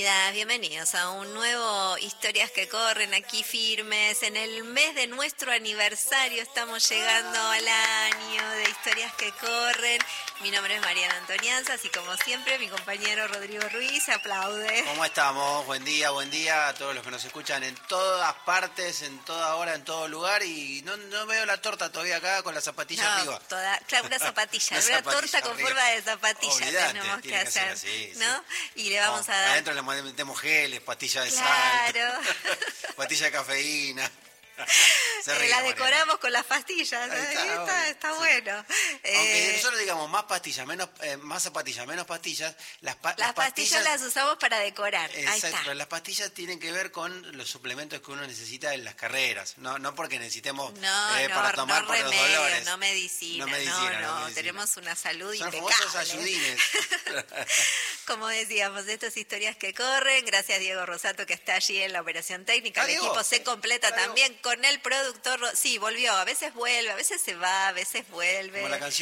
Bienvenidas, bienvenidos a un nuevo Historias que Corren, aquí firmes. En el mes de nuestro aniversario estamos llegando al año de Historias que Corren. Mi nombre es Mariana Antonianzas y como siempre mi compañero Rodrigo Ruiz aplaude. ¿Cómo estamos? Buen día a todos los que nos escuchan en todas partes, en toda hora, en todo lugar. Y no veo la torta todavía acá con la zapatilla arriba. Claro, una zapatilla, una torta con forma de zapatilla. Olvidate, tenemos que tiene hacer, así, ¿no? Sí. Y le vamos a dar... Adentro le metemos geles, pastillas de Claro. sal, pastillas de cafeína. La decoramos con las pastillas, ¿no? Está bueno. Aunque nosotros digamos más pastillas, más zapatillas, menos pastillas, las pastillas las usamos para decorar. Exacto, Ahí está. las pastillas tienen que ver con los suplementos que uno necesita en las carreras, no porque necesitemos para tomar por remedio, los dolores. No medicina. Tenemos una salud Son impecable. famosos ayudines. Como decíamos, de estas historias que corren, gracias Diego Rosato que está allí en la operación técnica, el equipo se completa también con el productor, sí, volvió, a veces vuelve, a veces se va, a veces vuelve. Como la canción